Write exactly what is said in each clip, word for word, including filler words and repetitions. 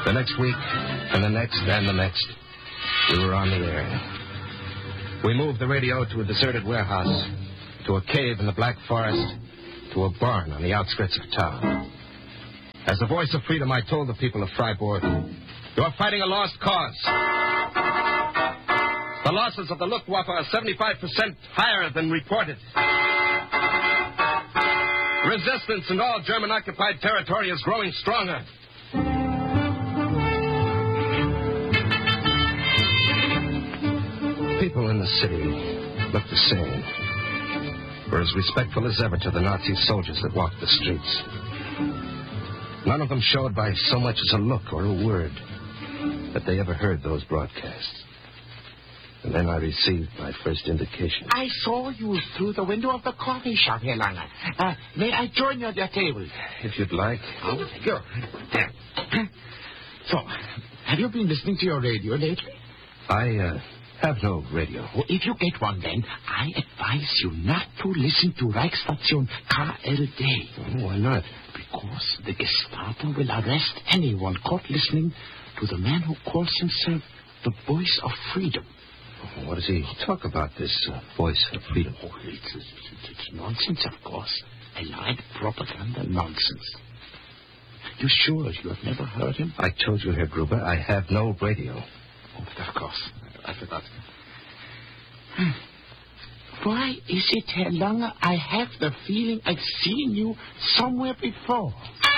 The next week, and the next, and the next, we were on the air. We moved the radio to a deserted warehouse, to a cave in the Black Forest, to a barn on the outskirts of town. As the voice of freedom, I told the people of Freiburg, you're fighting a lost cause. The losses of the Luftwaffe are seventy-five percent higher than reported. Resistance in all German-occupied territory is growing stronger. People in the city looked the same. Were as respectful as ever to the Nazi soldiers that walked the streets. None of them showed by so much as a look or a word that they ever heard those broadcasts. And then I received my first indication. I saw you through the window of the coffee shop, Herr Lange. Uh, may I join you at your table? If you'd like. Oh, good. There. So, have you been listening to your radio lately? I, uh, have no radio. Well, if you get one, then, I advise you not to listen to Reichsstation K L D. Oh, why not? Because the Gestapo will arrest anyone caught listening to the man who calls himself the Voice of Freedom. What does he talk about, this uh, Voice of Freedom? Oh, it's, it's, it's nonsense, of course. Allied propaganda nonsense. You sure you have never heard him? I told you, Herr Gruber, I have no radio. Oh, but of course. I forgot. Why is it, Herr Lange, I have the feeling I've seen you somewhere before?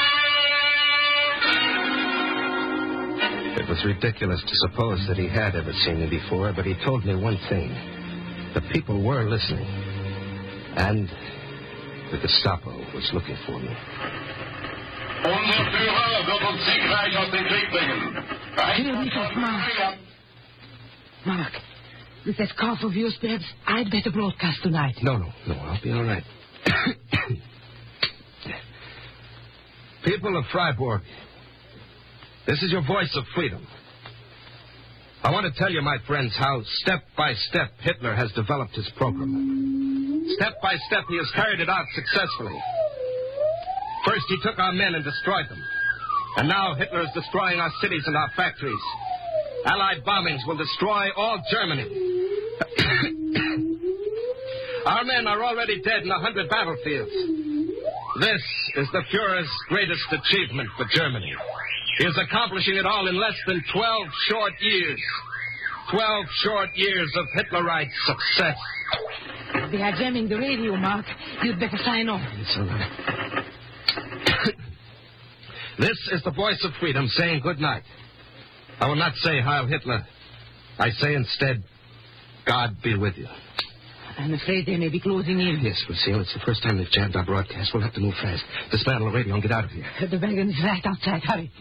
It was ridiculous to suppose that he had ever seen me before, but he told me one thing. The people were listening. And the Gestapo was looking for me. Unser Führer wird uns siegreich aus dem Krieg bringen. Hör mich auf, Mark. Mark, with that cough of yours, perhaps I'd better broadcast tonight. No, no, no, I'll be all right. People of Freiburg, this is your Voice of Freedom. I want to tell you, my friends, how step by step Hitler has developed his program. Step by step he has carried it out successfully. First he took our men and destroyed them. And now Hitler is destroying our cities and our factories. Allied bombings will destroy all Germany. Our men are already dead in a hundred battlefields. This is the Fuhrer's greatest achievement for Germany. He is accomplishing it all in less than twelve short years. Twelve short years of Hitlerite success. They are jamming the radio, Mark. You'd better sign off. It's all right. This is the Voice of Freedom saying good night. I will not say Heil Hitler. I say instead, God be with you. I'm afraid they may be closing in. Yes, Lucille, it's the first time they've jammed our broadcast. We'll have to move fast. Dismantle the radio and get out of here. The wagon is right outside. Hurry.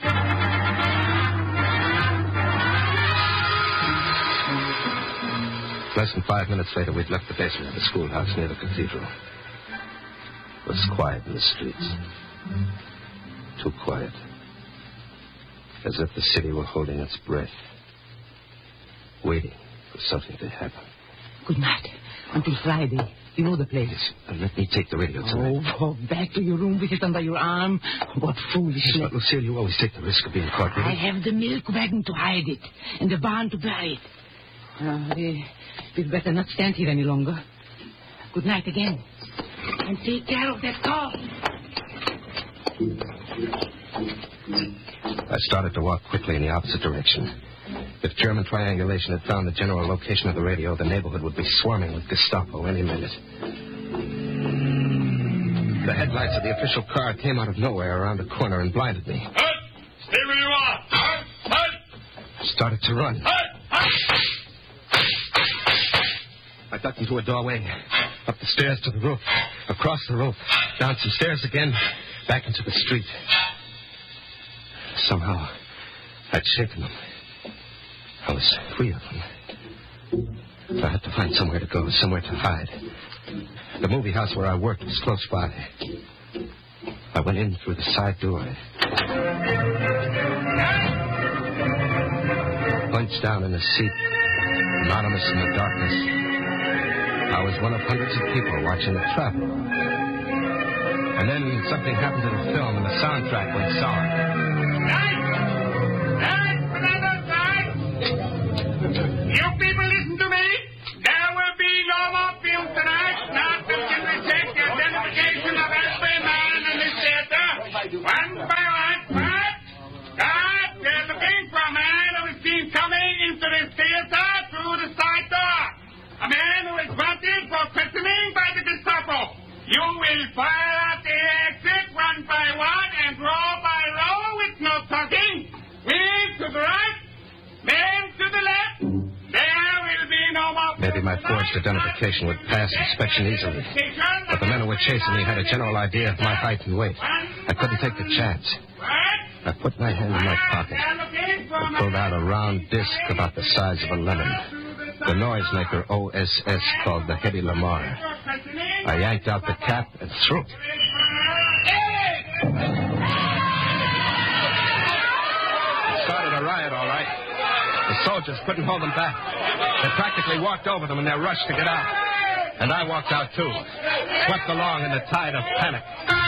Less than five minutes later, we'd left the basement of the schoolhouse near the cathedral. It was quiet in the streets. Too quiet. As if the city were holding its breath. Waiting for something to happen. Good night. Until Friday. You know the place. Yes, and let me take the radio tonight. Oh, go back to your room with it under your arm. What foolishness. Yes, but Lucille, you always take the risk of being caught with I it. have the milk wagon to hide it. And the barn to bury it. Uh, we, we'd better not stand here any longer. Good night again. And take care of that car. I started to walk quickly in the opposite direction. If German triangulation had found the general location of the radio, the neighborhood would be swarming with Gestapo any minute. The headlights of the official car came out of nowhere around a corner and blinded me. Halt! Stay where you are! Halt! Halt! I started to run. Halt! Halt! I ducked into a doorway, up the stairs to the roof, across the roof, down some stairs again, back into the street. Somehow, I'd shaken them. I was free of them. I had to find somewhere to go, somewhere to hide. The movie house where I worked was close by. I went in through the side door. Hunched down in a seat, anonymous in the darkness, I was one of hundreds of people watching the travel. And then something happened to the film and the soundtrack went sour. One by one, what? God, they're looking for a man who is seen coming into this theater through the side door. A man who is wanted for questioning by the Gestapo. You will file out the exit one by one and row by row with no talking. Wheel to the right, men to the left. There will be no more... Maybe my forged identification would pass inspection easily. But the men who were chasing me had a general idea of my height and weight. I couldn't take the chance. I put my hand in my pocket and pulled out a round disc about the size of a lemon. The noisemaker O S S called the Hedy Lamarr. I yanked out the cap and threw it. It started a riot, all right. The soldiers couldn't hold them back. They practically walked over them in their rush to get out. And I walked out, too, swept along in the tide of panic.